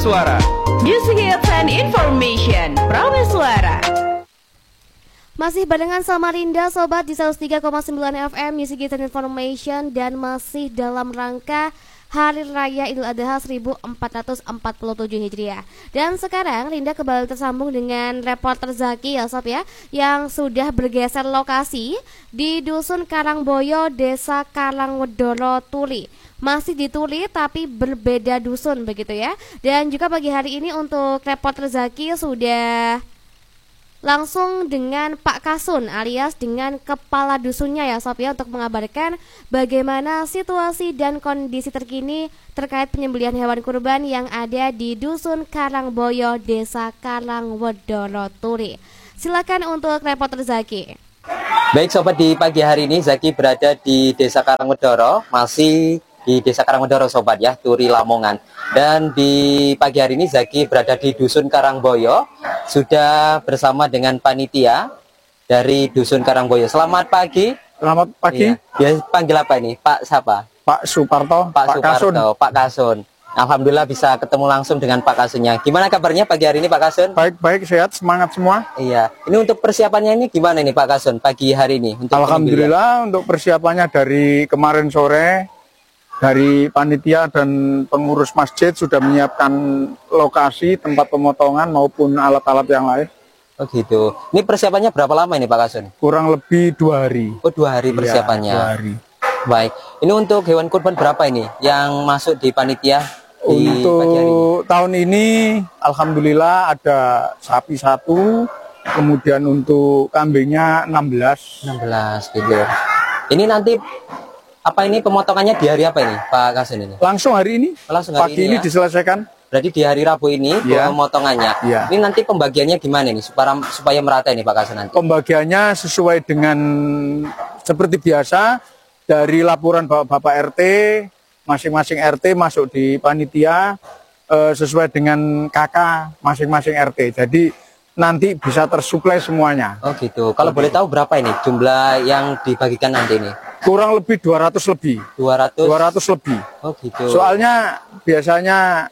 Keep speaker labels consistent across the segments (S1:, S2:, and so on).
S1: Suara.
S2: Music Hits and Information, Prameswara.
S3: Masih barengan sama Rinda Sobat di 103,9 FM Music Hits and Information, dan masih dalam rangka Hari Raya Idul Adha 1447 Hijriah. Dan sekarang Rinda kembali tersambung dengan reporter Zaki ya Sob ya, yang sudah bergeser lokasi di Dusun Karangboyo, Desa Karangwedoro, Turi. Masih di Turi tapi berbeda dusun begitu ya. Dan juga pagi hari ini untuk reporter Zaki sudah langsung dengan Pak Kasun alias dengan kepala dusunnya ya Sob ya, untuk mengabarkan bagaimana situasi dan kondisi terkini terkait penyembelihan hewan kurban yang ada di Dusun Karangboyo, Desa Karangwedoro, Turi. Silakan untuk reporter Zaki.
S4: Baik Sobat, di pagi hari ini Zaki berada di Desa Karangwedoro, masih di Desa Karangwedoro Sobat ya, Turi Lamongan. Dan di pagi hari ini Zaki berada di Dusun Karangboyo, sudah bersama dengan panitia dari Dusun Karangboyo. Selamat pagi.
S5: Selamat pagi.
S4: Ya, panggil apa ini? Pak siapa?
S5: Pak Suparto.
S4: Pak Suparto, Kasun. Pak Kasun. Alhamdulillah bisa ketemu langsung dengan Pak Kasunnya. Gimana kabarnya pagi hari ini Pak Kasun?
S5: Baik, sehat, semangat semua.
S4: Iya. Ini untuk persiapannya ini gimana nih Pak Kasun pagi hari ini?
S5: Alhamdulillah untuk persiapannya dari kemarin sore, dari panitia dan pengurus masjid sudah menyiapkan lokasi tempat pemotongan maupun alat-alat yang lain.
S4: Oh gitu. Ini persiapannya berapa lama ini Pak Kasun?
S5: Kurang lebih 2 hari.
S4: Oh 2 hari persiapannya.
S5: Iya, 2 hari.
S4: Baik. Ini untuk hewan kurban berapa ini yang masuk di panitia di pagi hari ini?
S5: Untuk tahun ini alhamdulillah ada sapi 1, kemudian untuk kambingnya 16.
S4: 16 gitu. Ini nanti apa ini pemotongannya di hari apa ini Pak Kasun ini?
S5: Langsung hari ini.
S4: Langsung hari
S5: pagi ini
S4: ya?
S5: Diselesaikan.
S4: Berarti di hari Rabu ini pemotongannya.
S5: Ya.
S4: Ini nanti pembagiannya gimana nih supaya merata ini Pak Kasun nanti?
S5: Pembagiannya sesuai dengan seperti biasa, dari laporan Bapak RT, masing-masing RT masuk di panitia sesuai dengan KK masing-masing RT. Jadi nanti bisa tersuplai semuanya.
S4: Oh gitu. Kalau boleh tahu berapa ini jumlah yang dibagikan nanti ini?
S5: Kurang lebih 200 lebih. 200 lebih.
S4: Oh gitu.
S5: Soalnya biasanya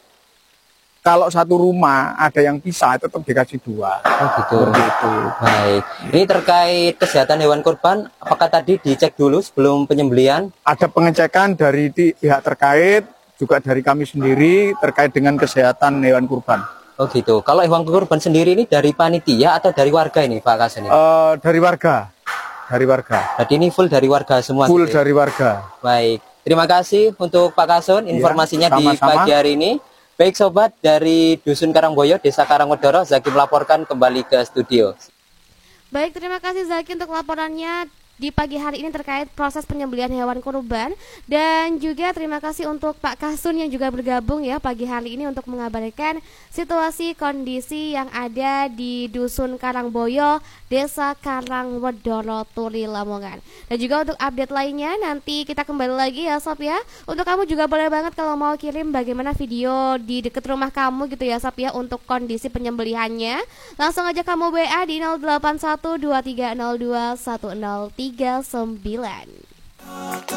S5: kalau satu rumah ada yang pisah tetap dikasih 2.
S4: Oh gitu.
S5: Begitu.
S4: Baik. Ini terkait kesehatan hewan kurban, apakah tadi dicek dulu sebelum penyembelihan?
S5: Ada pengecekan dari pihak terkait, juga dari kami sendiri terkait dengan kesehatan hewan kurban.
S4: Oh gitu. Kalau hewan kurban sendiri ini dari panitia atau dari warga ini Pak Kasun?
S5: Dari warga. Dari warga.
S4: Jadi ini full dari warga semua?
S5: Full
S4: gitu?
S5: dari warga.
S4: Baik. Terima kasih untuk Pak Kasun informasinya di pagi hari ini. Baik Sobat, dari Dusun Karangboyo, Desa Karangwedoro, Zaki melaporkan kembali ke studio.
S3: Baik, terima kasih Zaki untuk laporannya di pagi hari ini terkait proses penyembelihan hewan kurban. Dan juga terima kasih untuk Pak Kasun yang juga bergabung ya pagi hari ini untuk mengabarkan situasi kondisi yang ada di Dusun Karangboyo, Desa Karangwedoro, Turi Lamongan. Dan juga untuk update lainnya nanti kita kembali lagi ya Sob ya. Untuk kamu juga boleh banget kalau mau kirim bagaimana video di dekat rumah kamu gitu ya Sob ya, untuk kondisi penyembelihannya. Langsung aja kamu WA di 081230210339.